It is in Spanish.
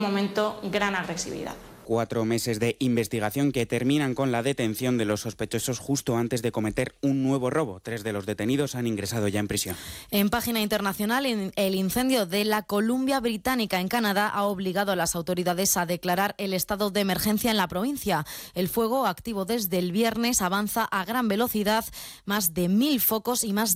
momento gran agresividad. 4 meses de investigación que terminan con la detención de los sospechosos justo antes de cometer un nuevo robo. 3 de los detenidos han ingresado ya en prisión. En página internacional, el incendio de la Columbia Británica en Canadá ha obligado a las autoridades a declarar el estado de emergencia en la provincia. El fuego, activo desde el viernes, avanza a gran velocidad, más de 1.000 focos y más